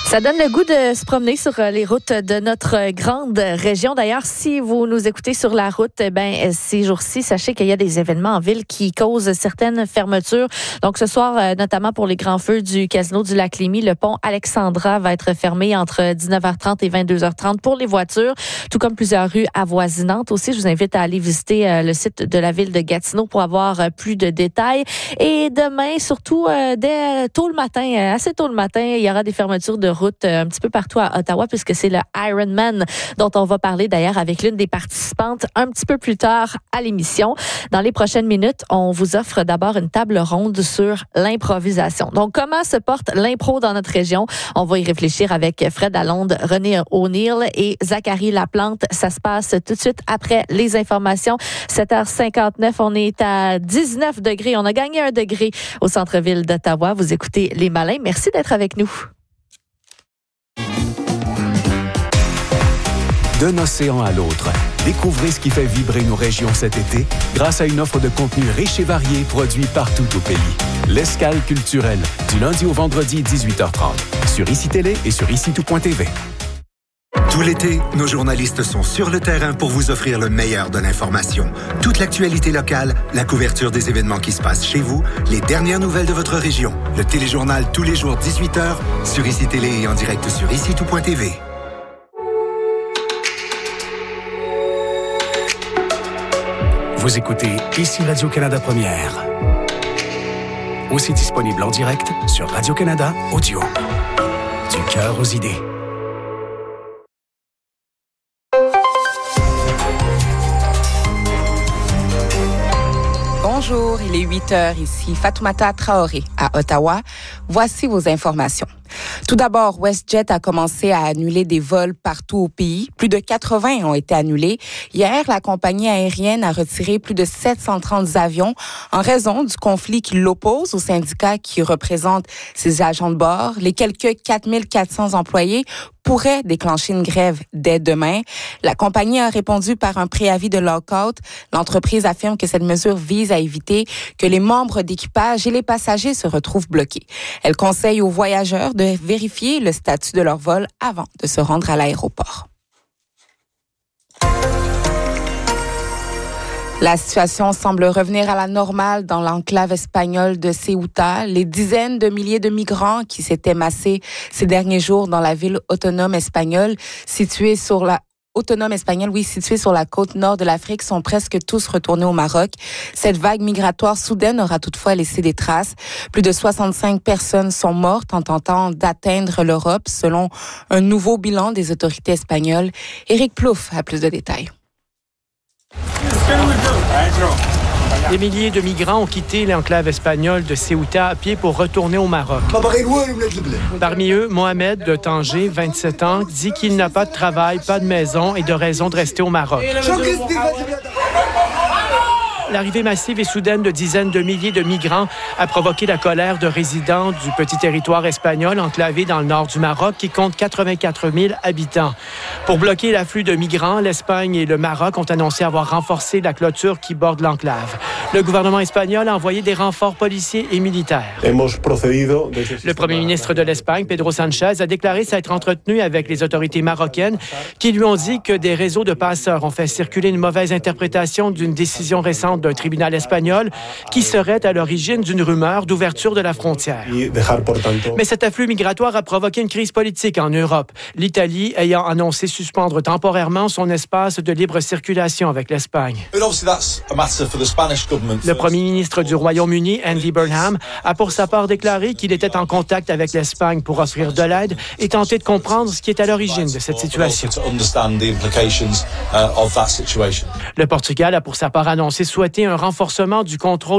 Ça donne le goût de se promener sur les routes de notre grande région. D'ailleurs, si vous nous écoutez sur la route, ces jours-ci, sachez qu'il y a des événements en ville qui causent certaines fermetures. Donc, ce soir, notamment pour les grands feux du Casino du Lac-Lémy, le pont Alexandra va être fermé entre 19h30 et 22h30 pour les voitures, tout comme plusieurs rues avoisinantes. Aussi, je vous invite à aller visiter le site de la ville de Gatineau pour avoir plus de détails. Et demain, surtout, dès tôt le matin, assez tôt le matin, il y aura des fermetures de route un petit peu partout à Ottawa, puisque c'est le Ironman dont on va parler d'ailleurs avec l'une des participantes un petit peu plus tard à l'émission. Dans les prochaines minutes, on vous offre d'abord une table ronde sur l'improvisation. Donc, comment se porte l'impro dans notre région? On va y réfléchir avec Fred Lalonde, René O'Neill et Zachary Laplante. Ça se passe tout de suite après les informations. 7h59, on est à 19 degrés. On a gagné 1 degré au centre-ville d'Ottawa. Vous écoutez Les Malins. Merci d'être avec nous. D'un océan à l'autre, découvrez ce qui fait vibrer nos régions cet été grâce à une offre de contenu riche et varié produit partout au pays. L'Escale culturelle, du lundi au vendredi 18h30, sur ICI Télé et sur ICI-tout.tv. Tout l'été, nos journalistes sont sur le terrain pour vous offrir le meilleur de l'information. Toute l'actualité locale, la couverture des événements qui se passent chez vous, les dernières nouvelles de votre région. Le téléjournal tous les jours 18h, sur ICI Télé et en direct sur ICI-tout.tv. Vous écoutez ici Radio-Canada Première. Aussi disponible en direct sur Radio-Canada Audio. Du cœur aux idées. Bonjour, il est 8h ici, Fatoumata Traoré à Ottawa. Voici vos informations. Tout d'abord, WestJet a commencé à annuler des vols partout au pays. Plus de 80 ont été annulés. Hier, la compagnie aérienne a retiré plus de 730 avions en raison du conflit qui l'oppose au syndicat qui représente ses agents de bord. Les quelques 4400 employés pourraient déclencher une grève dès demain. La compagnie a répondu par un préavis de lockout. L'entreprise affirme que cette mesure vise à éviter que les membres d'équipage et les passagers se retrouvent bloqués. Elle conseille aux voyageurs de vérifier le statut de leur vol avant de se rendre à l'aéroport. La situation semble revenir à la normale dans l'enclave espagnole de Ceuta. Les dizaines de milliers de migrants qui s'étaient massés ces derniers jours dans la ville autonome espagnole située sur la côte nord de l'Afrique sont presque tous retournés au Maroc. Cette vague migratoire soudaine aura toutefois laissé des traces. Plus de 65 personnes sont mortes en tentant d'atteindre l'Europe, selon un nouveau bilan des autorités espagnoles. Éric Plouffe a plus de détails. Des milliers de migrants ont quitté l'enclave espagnole de Ceuta à pied pour retourner au Maroc. Parmi eux, Mohamed de Tanger, 27 ans, dit qu'il n'a pas de travail, pas de maison et de raison de rester au Maroc. L'arrivée massive et soudaine de dizaines de milliers de migrants a provoqué la colère de résidents du petit territoire espagnol enclavé dans le nord du Maroc qui compte 84 000 habitants. Pour bloquer l'afflux de migrants, l'Espagne et le Maroc ont annoncé avoir renforcé la clôture qui borde l'enclave. Le gouvernement espagnol a envoyé des renforts policiers et militaires. Le premier ministre de l'Espagne, Pedro Sánchez, a déclaré s'être entretenu avec les autorités marocaines qui lui ont dit que des réseaux de passeurs ont fait circuler une mauvaise interprétation d'une décision récente d'un tribunal espagnol qui serait à l'origine d'une rumeur d'ouverture de la frontière. Mais cet afflux migratoire a provoqué une crise politique en Europe, l'Italie ayant annoncé suspendre temporairement son espace de libre circulation avec l'Espagne. Le premier ministre du Royaume-Uni, Andy Burnham, a pour sa part déclaré qu'il était en contact avec l'Espagne pour offrir de l'aide et tenter de comprendre ce qui est à l'origine de cette situation. Le Portugal a pour sa part annoncé souhaiter un renforcement du contrôle